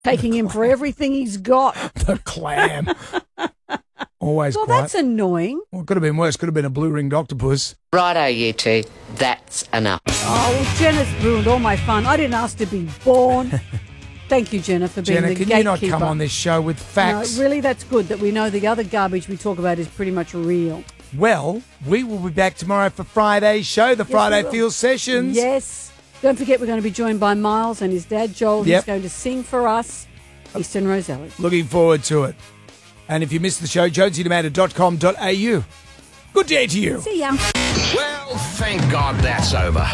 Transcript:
taking him for everything he's got. The clam. Always Well, quiet. that's annoying. Well, it could have been worse. Could have been a blue-ringed octopus. Righto, you two. That's enough. Oh, well, Jenna's ruined all my fun. I didn't ask to be born. Thank you, Jenna, for being Jenna, the can gatekeeper. you not come on this show with facts? No, really, that's good that we know the other garbage we talk about is pretty much real. Well, we will be back tomorrow for Friday's show, the Friday Feel Sessions. Yes. Don't forget we're going to be joined by Miles and his dad, Joel, who's going to sing for us, Eastern Roselli. Looking forward to it. And if you missed the show, jonesyamanda.com.au. Good day to you. See ya. Well, thank God that's over.